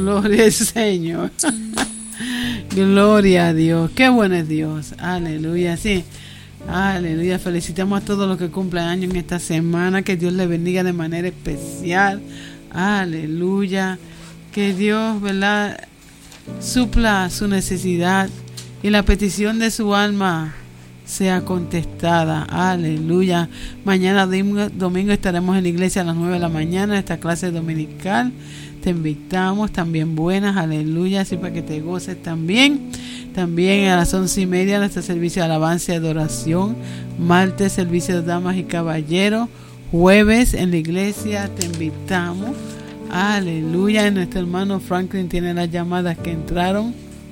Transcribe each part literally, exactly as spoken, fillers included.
Gloria al Señor. Gloria a Dios. Qué bueno es Dios. Aleluya. Sí. Aleluya. Felicitamos a todos los que cumplen años en esta semana. Que Dios les bendiga de manera especial. Aleluya. Que Dios, ¿verdad?, supla su necesidad y la petición de su alma sea contestada. Aleluya. Mañana domingo, domingo estaremos en la iglesia a las nueve de la mañana en esta clase dominical. Te invitamos, también buenas, aleluya, así para que te goces también. También a las once y media nuestro servicio de alabanza y adoración. Martes, servicio de damas y caballeros. Jueves en la iglesia te invitamos. Aleluya. Nuestro hermano Franklin tiene las llamadas que entraron.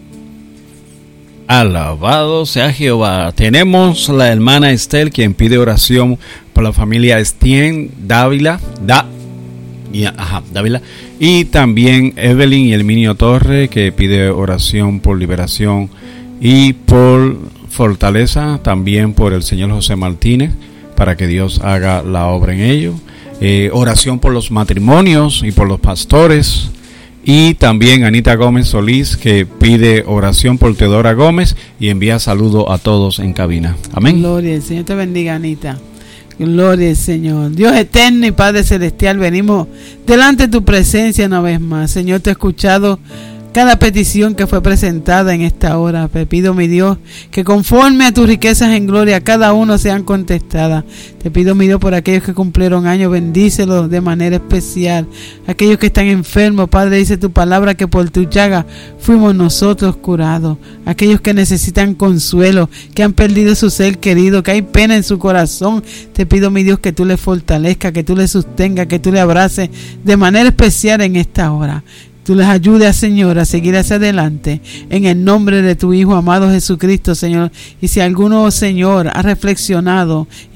Alabado sea Jehová. Tenemos la hermana Estel, quien pide oración por la familia Estien Dávila, da, y, ajá, Dávila, y también Evelyn y Herminio Torre, que pide oración por liberación y por fortaleza, también por el señor José Martínez, para que Dios haga la obra en ello. Eh, oración por los matrimonios y por los pastores. Y también Anita Gómez Solís, que pide oración por Teodora Gómez y envía saludo a todos en cabina. Amén. Gloria al Señor, te bendiga, Anita. Gloria al Señor. Dios eterno y Padre celestial, venimos delante de tu presencia una vez más. Señor, te he escuchado cada petición que fue presentada en esta hora. Te pido, mi Dios, que conforme a tus riquezas en gloria, cada uno sean contestadas. Te pido, mi Dios, por aquellos que cumplieron años, bendícelos de manera especial. Aquellos que están enfermos, Padre, dice tu palabra que por tu llaga fuimos nosotros curados. Aquellos que necesitan consuelo, que han perdido su ser querido, que hay pena en su corazón, te pido, mi Dios, que tú les fortalezcas, que tú les sostengas, que tú les abraces de manera especial en esta hora. Tú les ayudes, Señor, a seguir hacia adelante en el nombre de tu Hijo amado Jesucristo, Señor. Y si alguno, Señor, ha reflexionado